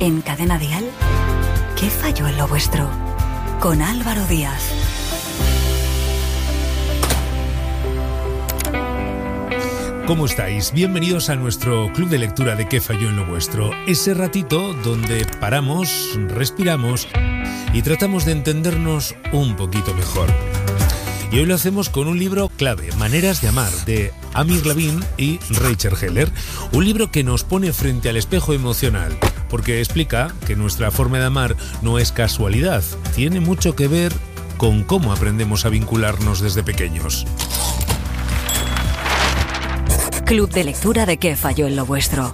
En Cadena Dial, ¿qué falló en lo vuestro? Con Álvaro Díaz. ¿Cómo estáis? Bienvenidos a nuestro club de lectura de ¿Qué falló en lo vuestro? Ese ratito donde paramos, respiramos y tratamos de entendernos un poquito mejor. Y hoy lo hacemos con un libro clave, Maneras de amar, de Amir Lavin y Rachel Heller. Un libro que nos pone frente al espejo emocional, porque explica que nuestra forma de amar no es casualidad, tiene mucho que ver con cómo aprendemos a vincularnos desde pequeños. Club de lectura de ¿Qué falló en lo vuestro?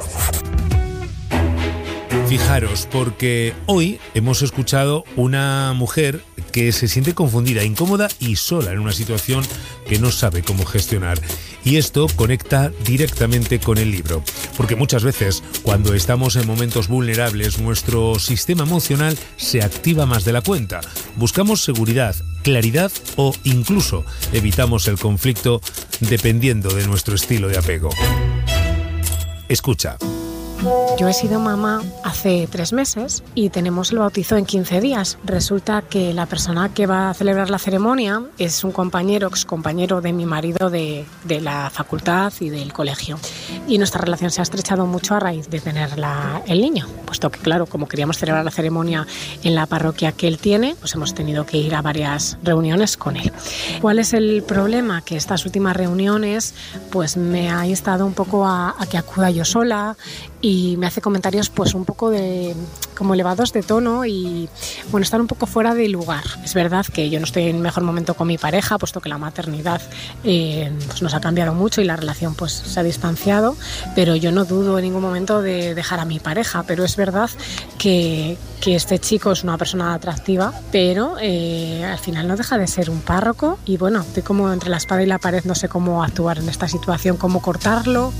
Fijaros, porque hoy hemos escuchado una mujer que se siente confundida, incómoda y sola en una situación que no sabe cómo gestionar. Y esto conecta directamente con el libro, porque muchas veces cuando estamos en momentos vulnerables nuestro sistema emocional se activa más de la cuenta. Buscamos seguridad, claridad o incluso evitamos el conflicto dependiendo de nuestro estilo de apego. Escucha. Yo he sido mamá hace 3 meses y tenemos el bautizo en 15 días. Resulta que la persona que va a celebrar la ceremonia es un excompañero de mi marido de la facultad y del colegio. Y nuestra relación se ha estrechado mucho a raíz de tener el niño, puesto que, claro, como queríamos celebrar la ceremonia en la parroquia que él tiene, pues hemos tenido que ir a varias reuniones con él. ¿Cuál es el problema? Que estas últimas reuniones pues me ha instado un poco a que acuda yo sola y me hace comentarios pues un poco como elevados de tono y bueno, están un poco fuera de lugar. Es verdad que yo no estoy en el mejor momento con mi pareja, puesto que la maternidad pues nos ha cambiado mucho y la relación pues se ha distanciado, pero yo no dudo en ningún momento de dejar a mi pareja, pero es verdad que este chico es una persona atractiva, pero al final no deja de ser un párroco y bueno, estoy como entre la espada y la pared, no sé cómo actuar en esta situación, cómo cortarlo.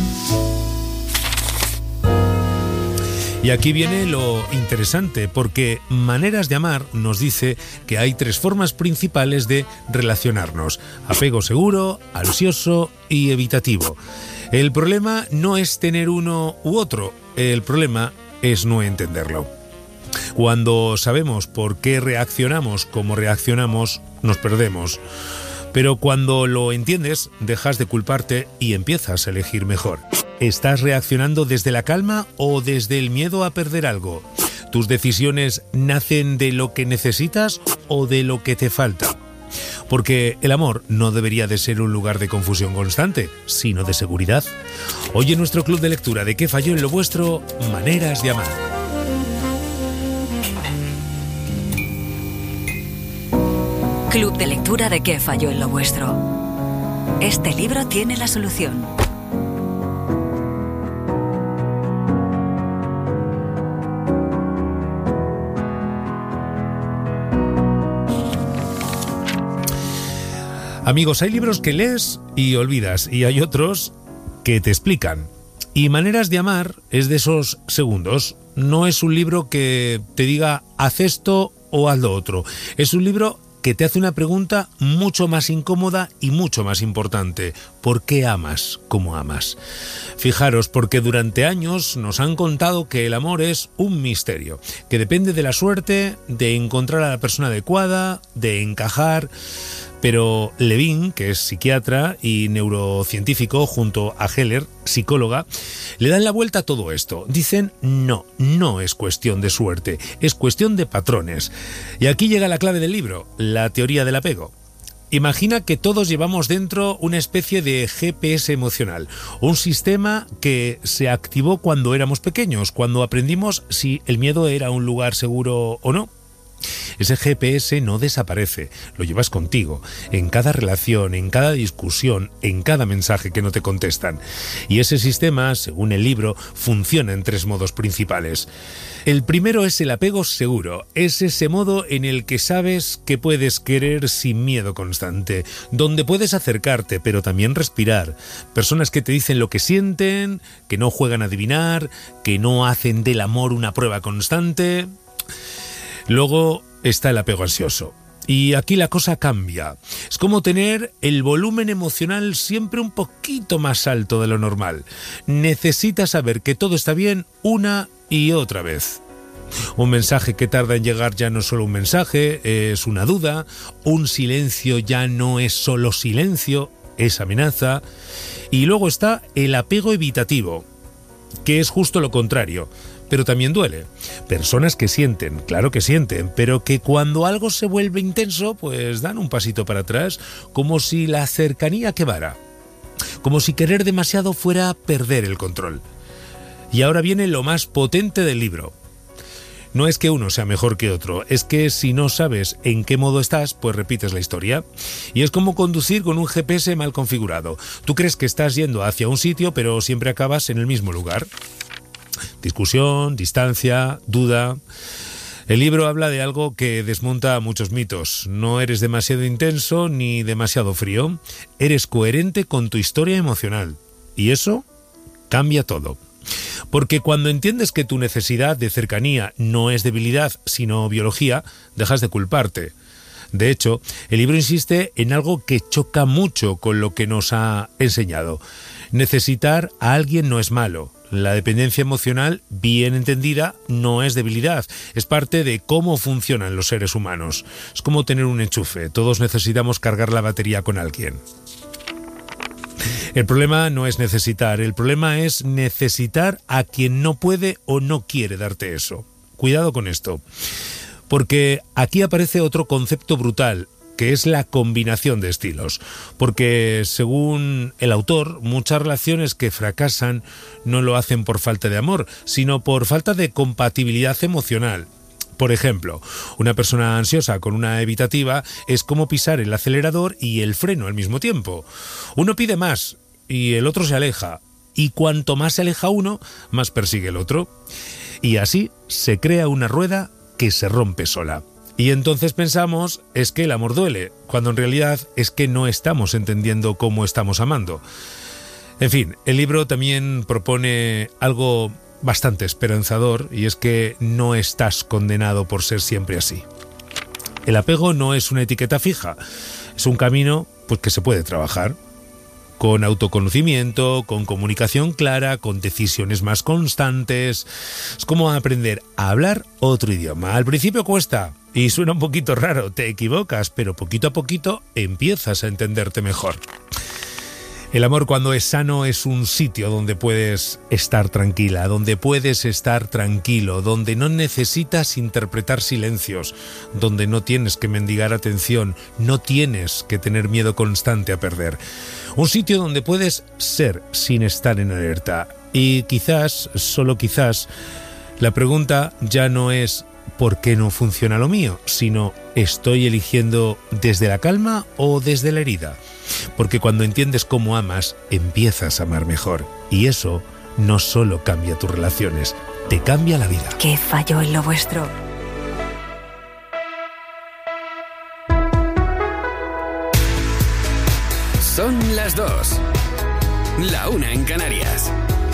Y aquí viene lo interesante, porque Maneras de amar nos dice que hay 3 formas principales de relacionarnos: apego seguro, ansioso y evitativo. El problema no es tener uno u otro, el problema es no entenderlo. Cuando sabemos por qué reaccionamos como reaccionamos, nos perdemos. Pero cuando lo entiendes, dejas de culparte y empiezas a elegir mejor. ¿Estás reaccionando desde la calma o desde el miedo a perder algo? ¿Tus decisiones nacen de lo que necesitas o de lo que te falta? Porque el amor no debería de ser un lugar de confusión constante, sino de seguridad. Hoy en nuestro club de lectura de ¿Qué falló en lo vuestro? Maneras de amar. Club de lectura de ¿Qué falló en lo vuestro? Este libro tiene la solución. Amigos, hay libros que lees y olvidas, y hay otros que te explican. Y Maneras de amar es de esos segundos. No es un libro que te diga haz esto o haz lo otro. Es un libro que te hace una pregunta mucho más incómoda y mucho más importante. ¿Por qué amas como amas? Fijaros, porque durante años nos han contado que el amor es un misterio, que depende de la suerte, de encontrar a la persona adecuada, de encajar. Pero Levin, que es psiquiatra y neurocientífico, junto a Heller, psicóloga, le dan la vuelta a todo esto. Dicen, no es cuestión de suerte, es cuestión de patrones. Y aquí llega la clave del libro, la teoría del apego. Imagina que todos llevamos dentro una especie de GPS emocional, un sistema que se activó cuando éramos pequeños, cuando aprendimos si el miedo era un lugar seguro o no. Ese GPS no desaparece, lo llevas contigo, en cada relación, en cada discusión, en cada mensaje que no te contestan. Y ese sistema, según el libro, funciona en 3 modos principales. El primero es el apego seguro, es ese modo en el que sabes que puedes querer sin miedo constante, donde puedes acercarte pero también respirar. Personas que te dicen lo que sienten, que no juegan a adivinar, que no hacen del amor una prueba constante. Luego está el apego ansioso. Y aquí la cosa cambia. Es como tener el volumen emocional siempre un poquito más alto de lo normal. Necesitas saber que todo está bien una y otra vez. Un mensaje que tarda en llegar ya no es solo un mensaje, es una duda. Un silencio ya no es solo silencio, es amenaza. Y luego está el apego evitativo, que es justo lo contrario, pero también duele. Personas que sienten, claro que sienten, pero que cuando algo se vuelve intenso, pues dan un pasito para atrás, como si la cercanía quemara, como si querer demasiado fuera perder el control. Y ahora viene lo más potente del libro. No es que uno sea mejor que otro, es que si no sabes en qué modo estás, pues repites la historia. Y es como conducir con un GPS mal configurado. Tú crees que estás yendo hacia un sitio, pero siempre acabas en el mismo lugar. Discusión, distancia, duda. El libro habla de algo que desmonta muchos mitos. No eres demasiado intenso ni demasiado frío. Eres coherente con tu historia emocional. Y eso cambia todo. Porque cuando entiendes que tu necesidad de cercanía no es debilidad, sino biología, dejas de culparte. De hecho, el libro insiste en algo que choca mucho con lo que nos ha enseñado. Necesitar a alguien no es malo. La dependencia emocional, bien entendida, no es debilidad. Es parte de cómo funcionan los seres humanos. Es como tener un enchufe. Todos necesitamos cargar la batería con alguien. El problema no es necesitar, el problema es necesitar a quien no puede o no quiere darte eso. Cuidado con esto, porque aquí aparece otro concepto brutal, que es la combinación de estilos. Porque, según el autor, muchas relaciones que fracasan no lo hacen por falta de amor, sino por falta de compatibilidad emocional. Por ejemplo, una persona ansiosa con una evitativa es como pisar el acelerador y el freno al mismo tiempo. Uno pide más y el otro se aleja, y cuanto más se aleja uno, más persigue el otro. Y así se crea una rueda que se rompe sola. Y entonces pensamos, es que el amor duele, cuando en realidad es que no estamos entendiendo cómo estamos amando. En fin, el libro también propone algo bastante esperanzador, y es que no estás condenado por ser siempre así. El apego no es una etiqueta fija, es un camino pues, que se puede trabajar con autoconocimiento, con comunicación clara, con decisiones más constantes. Es como aprender a hablar otro idioma. Al principio cuesta y suena un poquito raro, te equivocas, pero poquito a poquito empiezas a entenderte mejor. El amor, cuando es sano, es un sitio donde puedes estar tranquila, donde puedes estar tranquilo, donde no necesitas interpretar silencios, donde no tienes que mendigar atención, no tienes que tener miedo constante a perder. Un sitio donde puedes ser sin estar en alerta. Y quizás, solo quizás, la pregunta ya no es ¿por qué no funciona lo mío?, sino ¿estoy eligiendo desde la calma o desde la herida? Porque cuando entiendes cómo amas, empiezas a amar mejor. Y eso no solo cambia tus relaciones, te cambia la vida. ¿Qué falló en lo vuestro? Son las 2. La 1 en Canarias.